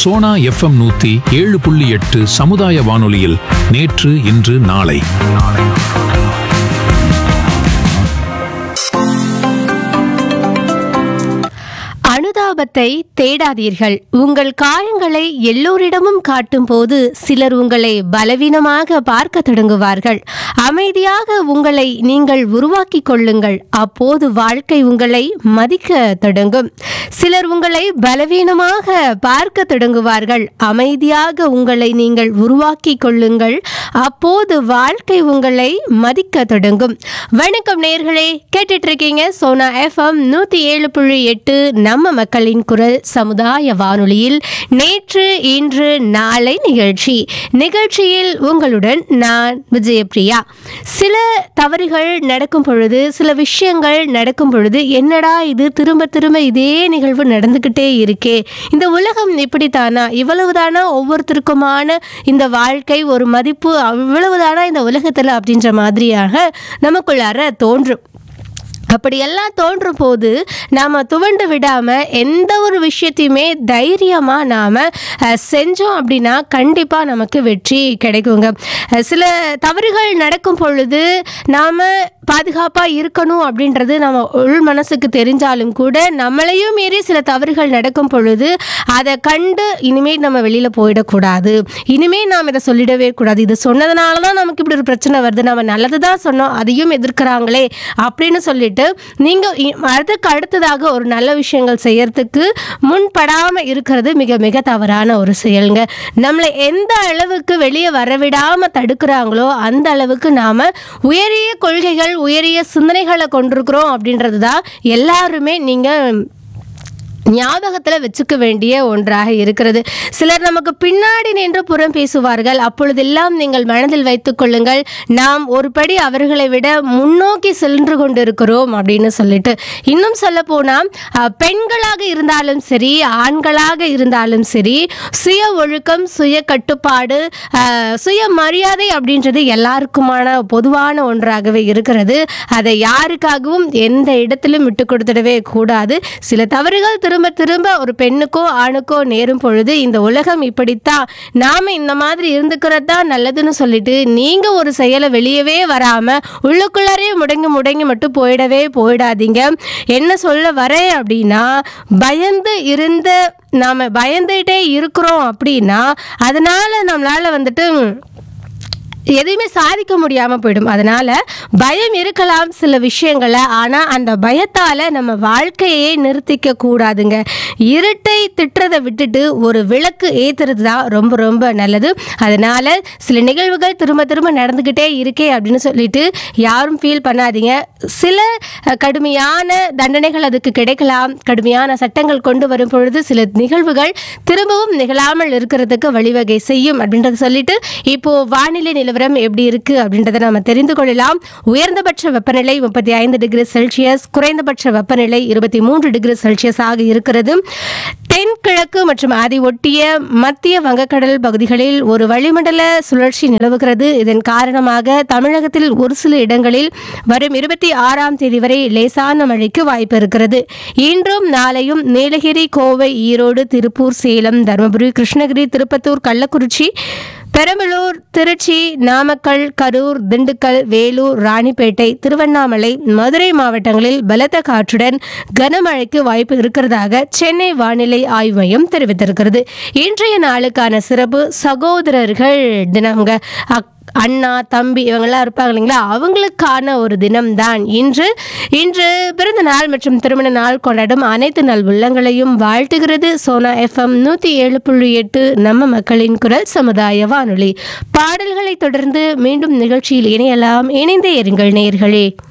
Sona FM 107.8 சமுதாய வானொலியில் நேற்று இன்று நாளை. அனுதாபத்தை தேடாதீர்கள். உங்கள் காயங்களை எல்லோரிடமும் காட்டும் போது சிலர் உங்களை பலவீனமாக பார்க்க தொடங்குவார்கள். அமைதியாக உங்களை நீங்கள் உருவாக்கிக் கொள்ளுங்கள். அப்போது வாழ்க்கை உங்களை மதிக்க தொடங்கும். சிலர் உங்களை பலவீனமாக பார்க்க தொடங்குவார்கள். அமைதியாக உங்களை நீங்கள் உருவாக்கிக் கொள்ளுங்கள். அப்போது வாழ்க்கை உங்களை மதிக்க தொடங்கும். வணக்கம் நேயர்களே, கேட்டுட்டு இருக்கீங்க சோனா FM 107.8 நம்ம மக்களின் குரல் சமுதாய வானொலியில் நேற்று இன்று நாளை நிகழ்ச்சியில் உங்களுடன் நான் விஜயபிரியா. சில தவறுகள் நடக்கும் பொழுது, சில விஷயங்கள் நடக்கும் பொழுது, என்னடா இது திரும்ப திரும்ப இதே நிகழ்வு நடந்துகிட்டே இருக்கே, இந்த உலகம் இப்படித்தானா, இவ்வளவுதானா ஒவ்வொருத்தருக்குமான இந்த வாழ்க்கை, ஒரு மதிப்பு அவ்வளவுதானா இந்த உலகத்துல அப்படின்ற மாதிரியாக நமக்குள்ளார தோன்றும். அப்படியெல்லாம் தோன்றும் போது நாம் துவண்டு விடாமல் எந்த ஒரு விஷயத்தையுமே தைரியமாக நாம் செஞ்சோம் அப்படின்னா கண்டிப்பாக நமக்கு வெற்றி கிடைக்குங்க. சில தவறுகள் நடக்கும் பொழுது நாம் பாதுகாப்பாக இருக்கணும் அப்படின்றது நம்ம உள் மனசுக்கு தெரிஞ்சாலும் கூட, நம்மளையும் மீறி சில தவறுகள் நடக்கும் பொழுது அதை கண்டு இனிமேல் நம்ம வெளியில் போயிடக்கூடாது, இனிமேல் நாம் இதை சொல்லிடவே கூடாது, இது சொன்னதுனால தான் நமக்கு இப்படி ஒரு பிரச்சனை வருது, நம்ம நல்லது தான் சொன்னோம் அதையும் எதிர்க்கிறாங்களே அப்படின்னு சொல்லிட்டு நீங்கள் அதுக்கு அடுத்ததாக ஒரு நல்ல விஷயங்கள் செய்யறதுக்கு முன்படாமல் இருக்கிறது மிக மிக தவறான ஒரு செயலுங்க. நம்மளை எந்த அளவுக்கு வெளியே வரவிடாமல் தடுக்கிறாங்களோ அந்த அளவுக்கு நாம் உயரிய கொள்கைகள், உயரிய சிந்தனைகளை கொண்டிருக்கிறோம் அப்படின்றது தான் எல்லாருமே நீங்கள் ஞாபகத்தில் வச்சுக்க வேண்டிய ஒன்றாக இருக்கிறது. சிலர் நமக்கு பின்னாடி நின்று புறம் பேசுவார்கள். அப்பொழுதெல்லாம் நீங்கள் மனதில் வைத்துக் கொள்ளுங்கள், நாம் ஒரு படி அவர்களை விட முன்னோக்கி சென்று கொண்டிருக்கிறோம் அப்படின்னு சொல்லிட்டு. இன்னும் சொல்ல போனால் பெண்களாக இருந்தாலும் சரி, ஆண்களாக இருந்தாலும் சரி, சுய ஒழுக்கம், சுய கட்டுப்பாடு, சுய மரியாதை அப்படின்றது எல்லாருக்குமான பொதுவான ஒன்றாகவே இருக்கிறது. அதை யாருக்காகவும் எந்த இடத்திலும் விட்டு கொடுத்துடவே கூடாது. சில தவறுகள் திரும்ப திரும்ப ஒரு பெண்ணுக்கோ ஆணுக்கோ நேரும் பொழுது இந்த உலகம் இப்படித்தான், நாம இந்த மாதிரி இருந்துக்கிறது தான் நல்லதுன்னு சொல்லிட்டு நீங்க ஒரு செயலை வெளியவே வராம உள்ளுக்குள்ளாரே முடங்கி மட்டும் போயிடாதீங்க. என்ன சொல்ல வரேன் அப்படின்னா, நாம பயந்துட்டே இருக்கிறோம் அப்படின்னா அதனால நம்மளால வந்துட்டு எதையுமே சாதிக்க முடியாமல் போயிடும். அதனால் பயம் இருக்கலாம் சில விஷயங்களை, ஆனால் அந்த பயத்தால் நம்ம வாழ்க்கையே நிறுத்திக்க கூடாதுங்க. இருட்டை திட்டுறதை விட்டுட்டு ஒரு விளக்கு ஏற்றுறது தான் ரொம்ப ரொம்ப நல்லது. அதனால் சில நிகழ்வுகள் திரும்ப திரும்ப நடந்துக்கிட்டே இருக்கே அப்படின்னு சொல்லிட்டு யாரும் ஃபீல் பண்ணாதீங்க. சில கடுமையான தண்டனைகள் அதுக்கு கிடைக்கலாம். கடுமையான சட்டங்கள் கொண்டு வரும் பொழுது சில நிகழ்வுகள் திரும்பவும் நிகழாமல் இருக்கிறதுக்கு வழிவகை செய்யும் அப்படின்றத சொல்லிட்டு இப்போ வானிலை நிலவரம் எப்படி இருக்கு அப்படின்றத நாம தெரிந்து கொள்ளலாம். உயர்ந்தபட்ச வெப்பநிலை 35 டிகிரி செல்சியஸ், குறைந்தபட்ச வெப்பநிலை 23 டிகிரி செல்சியஸ் ஆக இருக்கிறது. தென்கிழக்கு மற்றும் அதை ஒட்டிய மத்திய வங்கக்கடல் பகுதிகளில் ஒரு வளிமண்டல சுழற்சி நிலவுகிறது. இதன் காரணமாக தமிழகத்தில் ஒரு சில இடங்களில் வரும் 26ஆம் தேதி வரை லேசான மழைக்கு வாய்ப்பு இருக்கிறது. இன்றும் நாளையும் நீலகிரி, கோவை, ஈரோடு, திருப்பூர், சேலம், தருமபுரி, கிருஷ்ணகிரி, திருப்பத்தூர், கள்ளக்குறிச்சி, பெரம்பலூர், திருச்சி, நாமக்கல், கரூர், திண்டுக்கல், வேலூர், ராணிப்பேட்டை, திருவண்ணாமலை, மதுரை மாவட்டங்களில் பலத்த காற்றுடன் கனமழைக்கு வாய்ப்பு இருக்கிறதாக சென்னை வானிலை ஆய்வு மையம் தெரிவித்திருக்கிறது. இன்றைய நாளுக்கான சிறப்பு சகோதரர்கள் தினம்ங்க. அண்ணா, தம்பி இவங்கெல்லாம் இருப்பாங்க இல்லைங்களா, அவங்களுக்கான ஒரு தினம்தான் இன்று. பிறந்த நாள் மற்றும் திருமண நாள் கொண்டாடும் அனைத்து நல் உள்ளங்களையும் வாழ்த்துகிறது சோனா FM 107.8 நம்ம மக்களின் குரல் சமுதாய வானொலி. பாடல்களை தொடர்ந்து மீண்டும் நிகழ்ச்சியில் இணையலாம். இணைந்தே இருங்கள் நேயர்களே.